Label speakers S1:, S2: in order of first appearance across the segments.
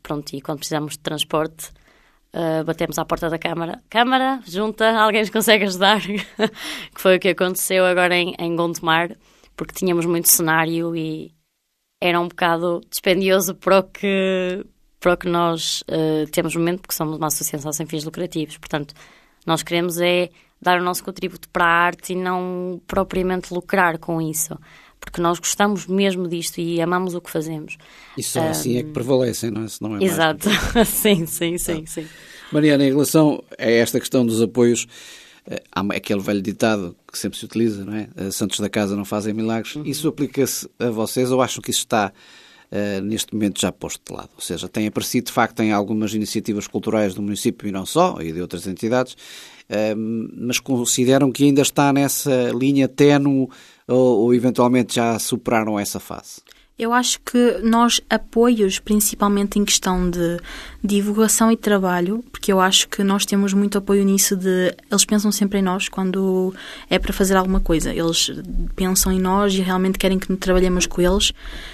S1: pronto, e quando precisamos de transporte, batemos à porta da Câmara, junta, alguém nos consegue ajudar, que foi o que aconteceu agora em Gondomar, porque tínhamos muito cenário e era um bocado dispendioso para o que nós temos no momento, porque somos uma associação sem fins lucrativos. Portanto, nós queremos é dar o nosso contributo para a arte e não propriamente lucrar com isso, porque nós gostamos mesmo disto e amamos o que fazemos.
S2: E só assim é que prevalecem, não é? Se não é
S1: exato,
S2: mais
S1: sim.
S2: Mariana, em relação a esta questão dos apoios, há aquele velho ditado que sempre se utiliza, não é? Santos da casa não fazem milagres. Isso aplica-se a vocês ou acham que isso está neste momento já posto de lado? Ou seja, tem aparecido de facto em algumas iniciativas culturais do município e não só, e de outras entidades, mas consideram que ainda está nessa linha ténue ou eventualmente já superaram essa fase?
S3: Eu acho que nós apoios, principalmente em questão de divulgação e trabalho, porque eu acho que nós temos muito apoio nisso eles pensam sempre em nós quando é para fazer alguma coisa. Eles pensam em nós e realmente querem que trabalhemos com eles.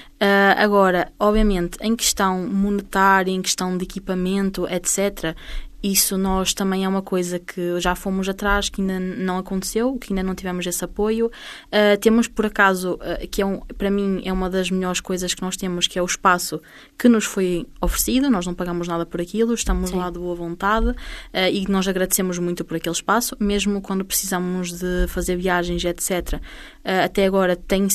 S3: Agora, obviamente, em questão monetária, em questão de equipamento, etc., isso nós também é uma coisa que já fomos atrás, que ainda não aconteceu, que ainda não tivemos esse apoio. Temos, por acaso, que para mim é uma das melhores coisas que nós temos, que é o espaço que nos foi oferecido. Nós não pagamos nada por aquilo, estamos lá de boa vontade e nós agradecemos muito por aquele espaço, mesmo quando precisamos de fazer viagens, etc. Até agora temos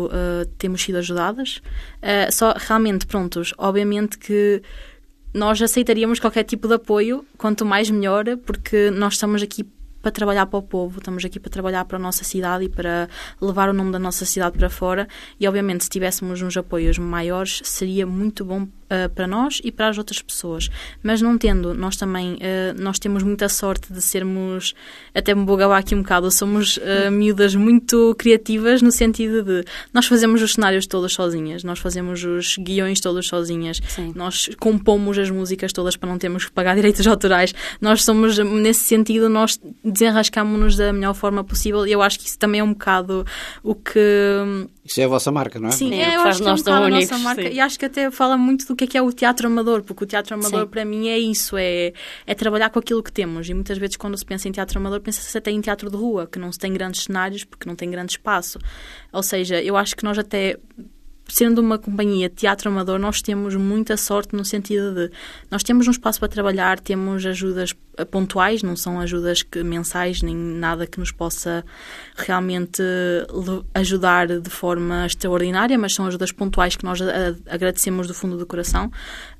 S3: sido ajudadas. Só realmente, prontos, obviamente que nós aceitaríamos qualquer tipo de apoio, quanto mais melhor, porque nós estamos aqui para trabalhar para o povo, estamos aqui para trabalhar para a nossa cidade e para levar o nome da nossa cidade para fora e, obviamente, se tivéssemos uns apoios maiores, seria muito bom para nós e para as outras pessoas. Mas não tendo, nós também nós temos muita sorte de sermos, até me vou gabar aqui um bocado, somos miúdas muito criativas no sentido de nós fazemos os cenários todos sozinhas, nós fazemos os guiões todos sozinhas, nós compomos as músicas todas para não termos que pagar direitos autorais, nós somos, nesse sentido, nós desenrascámos-nos da melhor forma possível e eu acho que isso também é um bocado o que...
S2: Isso é a vossa marca, não é?
S3: Sim, eu acho que é um bocado a nossa marca e acho que até fala muito do que é o teatro amador, porque o teatro amador para mim é isso, é trabalhar com aquilo que temos e muitas vezes quando se pensa em teatro amador pensa-se até em teatro de rua, que não se tem grandes cenários porque não tem grande espaço, ou seja, eu acho que nós até... Sendo uma companhia de teatro amador, nós temos muita sorte no sentido de nós temos um espaço para trabalhar, temos ajudas pontuais, não são ajudas mensais nem nada que nos possa realmente ajudar de forma extraordinária, mas são ajudas pontuais que nós agradecemos do fundo do coração.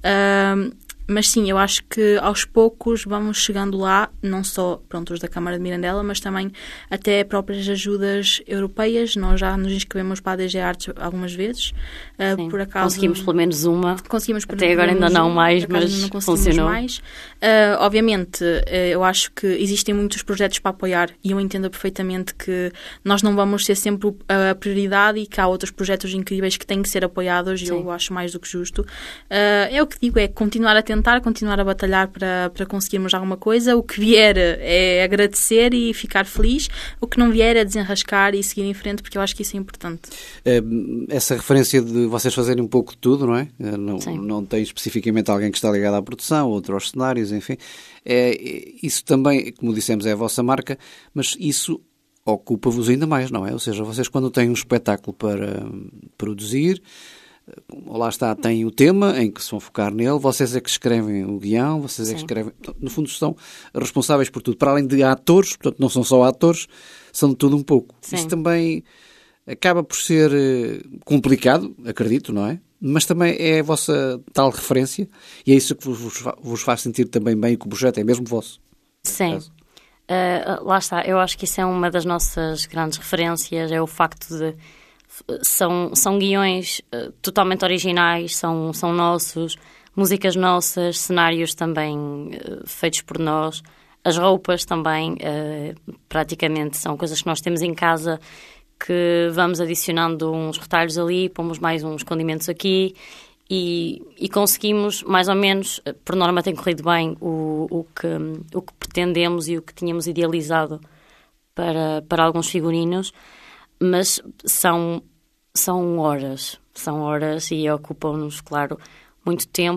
S3: Mas sim, eu acho que aos poucos vamos chegando lá, não só os da Câmara de Mirandela, mas também até próprias ajudas europeias. Nós já nos inscrevemos para a DG Artes algumas vezes. Por acaso,
S1: conseguimos pelo menos uma.
S3: Até agora ainda não mais, mas não funcionou. Mais. Obviamente, eu acho que existem muitos projetos para apoiar e eu entendo perfeitamente que nós não vamos ser sempre a prioridade e que há outros projetos incríveis que têm que ser apoiados e eu acho mais do que justo. É o que digo, é continuar a tentar, continuar a batalhar para conseguirmos alguma coisa. O que vier é agradecer e ficar feliz. O que não vier é desenrascar e seguir em frente, porque eu acho que isso é importante.
S2: Essa referência de vocês fazerem um pouco de tudo, não é? Não tem especificamente alguém que está ligado à produção, outro aos cenários, enfim. Isso também, como dissemos, é a vossa marca, mas isso ocupa-vos ainda mais, não é? Ou seja, vocês quando têm um espetáculo para produzir, lá está, têm o tema em que se vão focar nele, vocês é que escrevem o guião, vocês é que escrevem, no fundo são responsáveis por tudo, para além de atores, portanto não são só atores, são de tudo um pouco. Isso também acaba por ser complicado, acredito, não é? Mas também é a vossa tal referência e é isso que vos faz sentir também bem que o projeto é mesmo vosso.
S1: Sim. Lá está, eu acho que isso é uma das nossas grandes referências, é o facto de são guiões totalmente originais, são nossos, músicas nossas, cenários também feitos por nós, as roupas também praticamente são coisas que nós temos em casa que vamos adicionando uns retalhos ali, pomos mais uns condimentos aqui e conseguimos mais ou menos, por norma tem corrido bem o que pretendemos e o que tínhamos idealizado para alguns figurinos, mas são horas e ocupam-nos, claro, muito tempo.